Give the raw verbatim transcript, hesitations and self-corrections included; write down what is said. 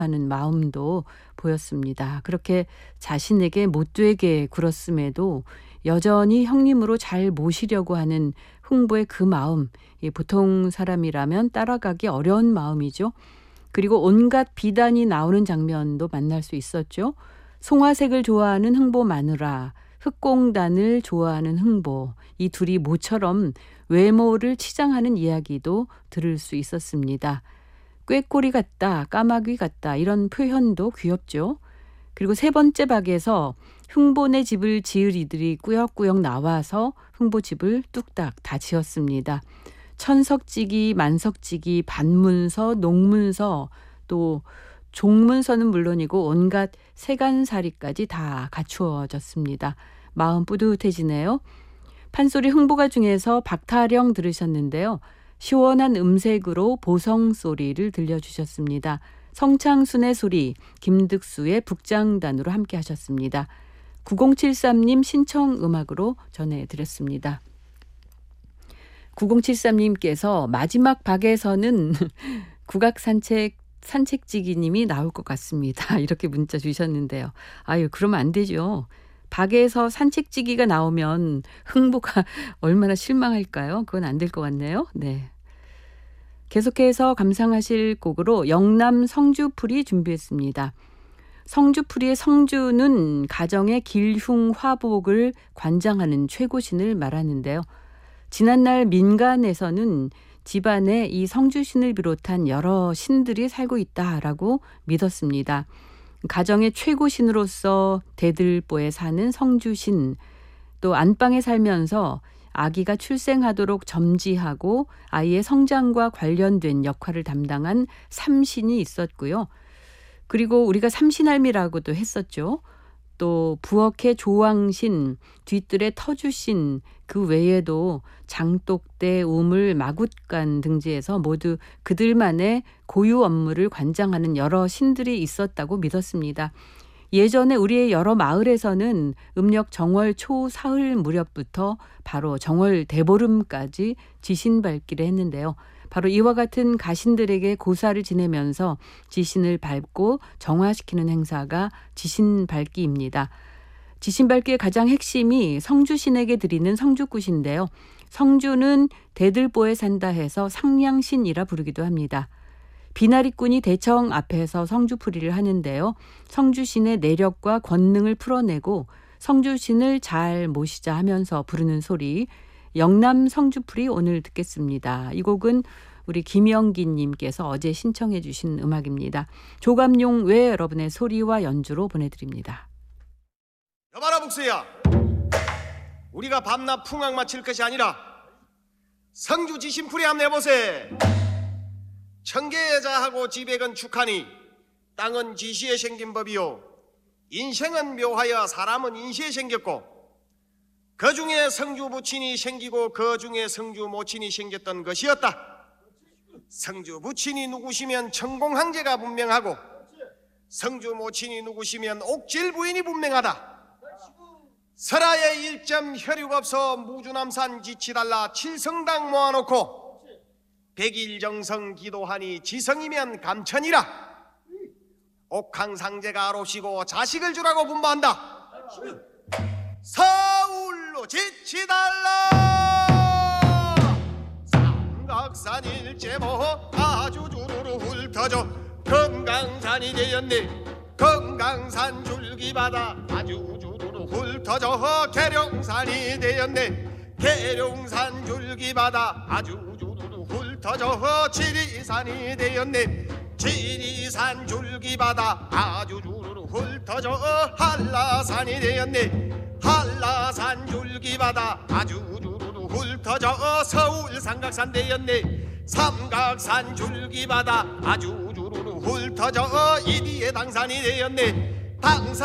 하는 마음도 보였습니다. 그렇게 자신에게 못되게 굴었음에도 여전히 형님으로 잘 모시려고 하는 흥보의 그 마음, 보통 사람이라면 따라가기 어려운 마음이죠. 그리고 온갖 비단이 나오는 장면도 만날 수 있었죠. 송화색을 좋아하는 흥보 마누라, 흑공단을 좋아하는 흥보, 이 둘이 모처럼 외모를 치장하는 이야기도 들을 수 있었습니다. 꾀꼬리 같다, 까마귀 같다 이런 표현도 귀엽죠. 그리고 세 번째 박에서 흥보네 집을 지을 이들이 꾸역꾸역 나와서 흥보 집을 뚝딱 다 지었습니다. 천석지기, 만석지기, 반문서, 농문서, 또 종문서는 물론이고 온갖 세간살이까지 다 갖추어졌습니다. 마음 뿌듯해지네요. 판소리 흥보가 중에서 박타령 들으셨는데요. 시원한 음색으로 보성소리를 들려주셨습니다. 성창순의 소리, 김득수의 북장단으로 함께 하셨습니다. 구공칠삼 님 신청 음악으로 전해드렸습니다. 구공칠삼 님께서 마지막 박에서는 국악산책 산책지기님이 나올 것 같습니다. 이렇게 문자 주셨는데요. 아유, 그러면 안 되죠. 박에서 산책지기가 나오면 흥보가 얼마나 실망할까요? 그건 안 될 것 같네요. 네. 계속해서 감상하실 곡으로 영남 성주풀이 준비했습니다. 성주풀이의 성주는 가정의 길흉화복을 관장하는 최고신을 말하는데요. 지난날 민간에서는 집안에 이 성주신을 비롯한 여러 신들이 살고 있다라고 믿었습니다. 가정의 최고신으로서 대들보에 사는 성주신, 또 안방에 살면서 아기가 출생하도록 점지하고 아이의 성장과 관련된 역할을 담당한 삼신이 있었고요. 그리고 우리가 삼신할미라고도 했었죠. 또 부엌의 조왕신, 뒤뜰의 터주신, 그 외에도 장독대, 우물, 마굿간 등지에서 모두 그들만의 고유 업무를 관장하는 여러 신들이 있었다고 믿었습니다. 예전에 우리의 여러 마을에서는 음력 정월 초 사흘 무렵부터 바로 정월 대보름까지 지신 밟기를 했는데요. 바로 이와 같은 가신들에게 고사를 지내면서 지신을 밟고 정화시키는 행사가 지신 밟기입니다. 지신 밟기의 가장 핵심이 성주신에게 드리는 성주굿인데요. 성주는 대들보에 산다 해서 상량신이라 부르기도 합니다. 비나리꾼이 대청 앞에서 성주풀이를 하는데요. 성주신의 내력과 권능을 풀어내고 성주신을 잘 모시자 하면서 부르는 소리, 영남 성주풀이 오늘 듣겠습니다. 이 곡은 우리 김영기님께서 어제 신청해 주신 음악입니다. 조감용 외 여러분의 소리와 연주로 보내드립니다. 여봐라 북수야, 우리가 밤낮 풍악 맞힐 것이 아니라 성주 지신풀이 한번 해보세. 청계자하고 지백은 축하니 땅은 지시에 생긴 법이요 인생은 묘하여 사람은 인시에 생겼고, 그 중에 성주 부친이 생기고 그 중에 성주 모친이 생겼던 것이었다. 성주 부친이 누구시면 천공항제가 분명하고 성주 모친이 누구시면 옥질 부인이 분명하다. 설하에 일점 혈육 없어 무주남산 지치달라 칠성당 모아놓고 백일정성 기도하니 지성이면 감천이라. 옥황상제가 아롭시고 자식을 주라고 분부한다. 서울로 지치달라. 삼각산 일제모 아주 주르르 훑어져 금강산이 되었네. 금강산 줄기바다 아주 주르르 훑어져 계룡산이 되었네. 계룡산 줄기바다 아주 주르르 훑어져 지리산이 되었네. 지리산 줄기바다 아주 주르르 훑어져 한라산이 되었네. 한라산 줄기바다 아주 주르르 훑어져 서울 삼각산 되었네. 삼각산 줄기바다 아주 주르르 훑어져 이리의 당산이 되었네. 당산